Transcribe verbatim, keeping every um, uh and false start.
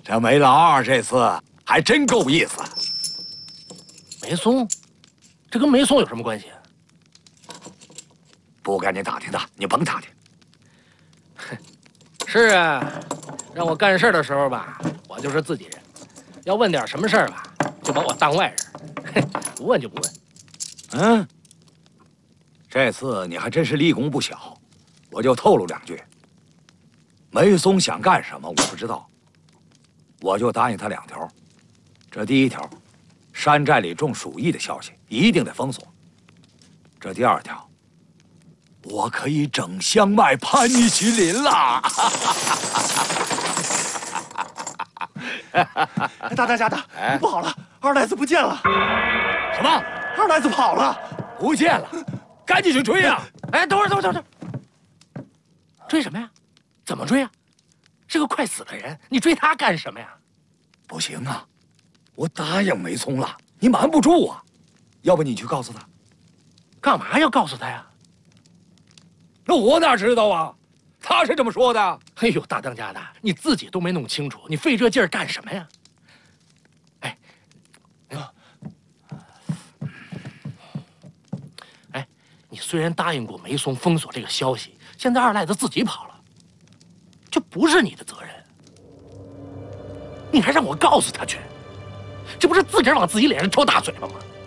这梅老二这次还真够意思。 梅松，这跟梅松有什么关系？ 不该你打听的，你甭打听。 是啊，让我干事的时候吧，我就是自己人；要问点什么事儿吧，就把我当外人，不问就不问。 嗯，这次你还真是立功不小，我就透露两句。梅松想干什么我不知道，我就答应他两条。这第一条，山寨里中鼠疫的消息一定得封锁。这第二条，我可以整香麦潘尼麒麟了。 大当家的， 哎不好了，二奶子不见了！ 什么？ 二奶子跑了， 不见了？赶紧去追呀！ 哎，等会儿，等会儿，等会儿，追什么呀？怎么追啊？是个快死的人，你追他干什么呀？ 不行啊，我答应梅松了，你瞒不住啊。要不你去告诉他？ 干嘛要告诉他呀？ 那我哪知道啊？他是这么说的。 哎呦，大当家的，你自己都没弄清楚，你费这劲儿干什么呀？哎，啊，哎，你虽然答应过梅松封锁这个消息，现在二赖子自己跑了，这不是你的责任，你还让我告诉他去，这不是自个儿往自己脸上抽大嘴巴吗？